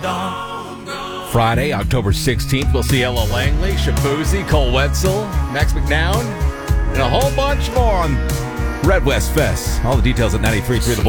Friday, October 16th, we'll see Ella Langley, Shabuzi, Cole Wetzel, Max McNown, and a whole bunch more on Red West Fest. All the details at 93.3 The